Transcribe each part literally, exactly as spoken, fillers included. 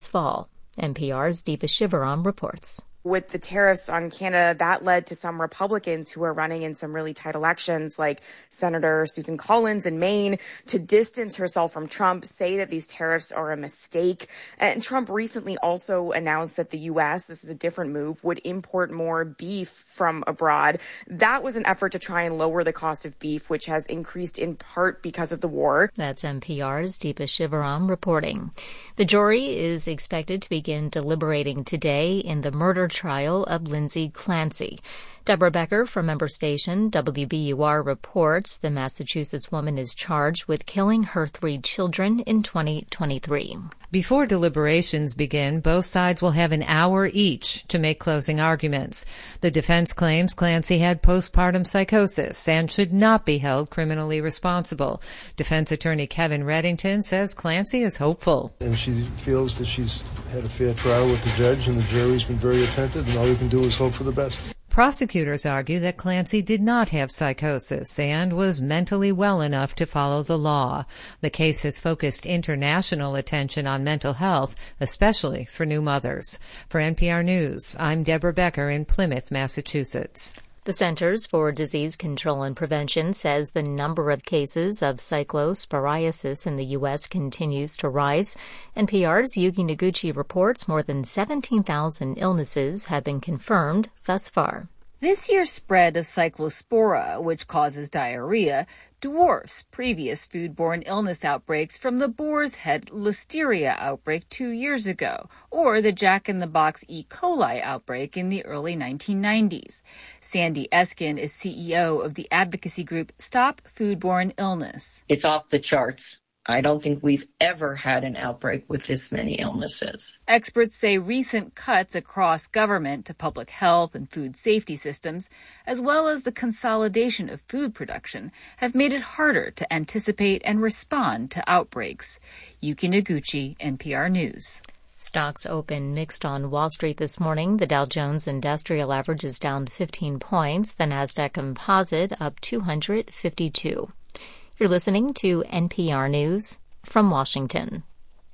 fall. N P R's Deepa Shivaram reports. With the tariffs on Canada, that led to some Republicans who are running in some really tight elections, like Senator Susan Collins in Maine, to distance herself from Trump, say that these tariffs are a mistake. And Trump recently also announced that the U S, this is a different move, would import more beef from abroad. That was an effort to try and lower the cost of beef, which has increased in part because of the war. That's N P R's Deepa Shivaram reporting. The jury is expected to begin deliberating today in the murder trial of Lindsay Clancy. Deborah Becker from member station W B U R reports the Massachusetts woman is charged with killing her three children in twenty twenty-three. Before deliberations begin, both sides will have an hour each to make closing arguments. The defense claims Clancy had postpartum psychosis and should not be held criminally responsible. Defense attorney Kevin Reddington says Clancy is hopeful. And she feels that she's had a fair trial with the judge, and the jury's been very attentive, and all we can do is hope for the best. Prosecutors argue that Clancy did not have psychosis and was mentally well enough to follow the law. The case has focused international attention on mental health, especially for new mothers. For N P R News, I'm Deborah Becker in Plymouth, Massachusetts. The Centers for Disease Control and Prevention says the number of cases of cyclosporiasis in the U S continues to rise. N P R's Yuki Noguchi reports more than seventeen thousand illnesses have been confirmed thus far. This year's spread of cyclospora, which causes diarrhea, dwarfs previous foodborne illness outbreaks from the Boar's Head Listeria outbreak two years ago, or the Jack-in-the-Box E. coli outbreak in the early nineteen nineties. Sandy Eskin is C E O of the advocacy group Stop Foodborne Illness. It's off the charts. I don't think we've ever had an outbreak with this many illnesses. Experts say recent cuts across government to public health and food safety systems, as well as the consolidation of food production, have made it harder to anticipate and respond to outbreaks. Yuki Noguchi, N P R News. Stocks open mixed on Wall Street this morning. The Dow Jones Industrial Average is down fifteen points. The Nasdaq Composite up two hundred fifty-two. You're listening to N P R News from Washington.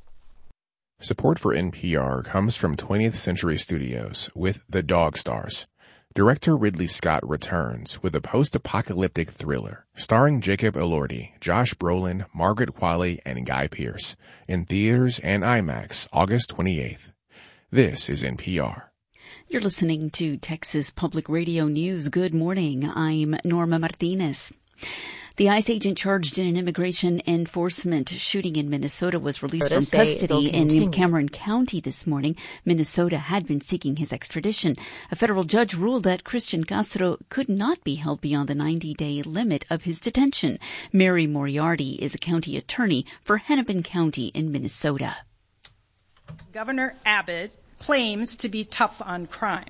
Support for N P R comes from twentieth Century Studios with The Dog Stars. Director Ridley Scott returns with a post-apocalyptic thriller starring Jacob Elordi, Josh Brolin, Margaret Qualley, and Guy Pearce in theaters and IMAX August twenty-eighth. This is N P R. You're listening to Texas Public Radio News. Good morning. I'm Norma Martinez. The ICE agent charged in an immigration enforcement shooting in Minnesota was released from custody in Cameron County this morning. Minnesota had been seeking his extradition. A federal judge ruled that Christian Castro could not be held beyond the ninety-day limit of his detention. Mary Moriarty is a county attorney for Hennepin County in Minnesota. Governor Abbott claims to be tough on crime.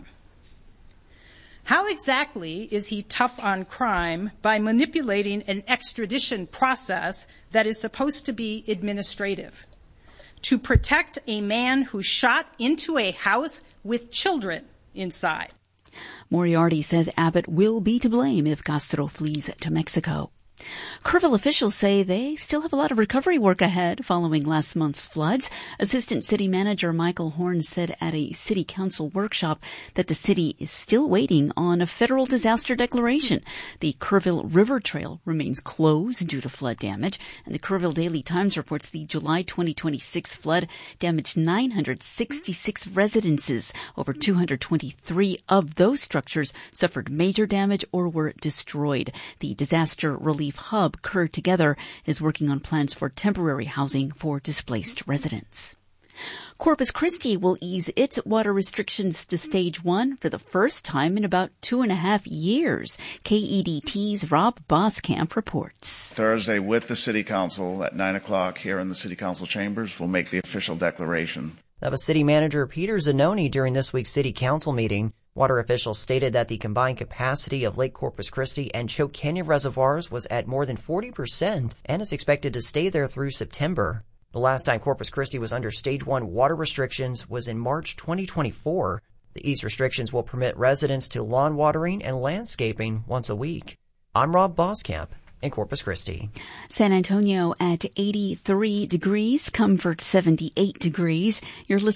How exactly is he tough on crime by manipulating an extradition process that is supposed to be administrative to protect a man who shot into a house with children inside? Moriarty says Abbott will be to blame if Castro flees to Mexico. Kerrville officials say they still have a lot of recovery work ahead following last month's floods. Assistant City Manager Michael Horn said at a City Council workshop that the city is still waiting on a federal disaster declaration. The Kerrville River Trail remains closed due to flood damage, and the Kerrville Daily Times reports the July twenty twenty-six flood damaged nine hundred sixty-six residences. Over two hundred twenty-three of those structures suffered major damage or were destroyed. The disaster relief hub, Kerr Together, is working on plans for temporary housing for displaced residents. Corpus Christi will ease its water restrictions to stage one for the first time in about two and a half years. K E D T's Rob Boskamp reports. Thursday, with the City Council at nine o'clock here in the City Council chambers, we'll make the official declaration. That was City Manager Peter Zanoni during this week's City Council meeting. Water officials stated that the combined capacity of Lake Corpus Christi and Choke Canyon reservoirs was at more than forty percent and is expected to stay there through September. The last time Corpus Christi was under Stage one water restrictions was in March twenty twenty-four. The ease restrictions will permit residents to lawn watering and landscaping once a week. I'm Rob Boskamp, in Corpus Christi. San Antonio at eighty-three degrees, Comfort seventy-eight degrees. You're listening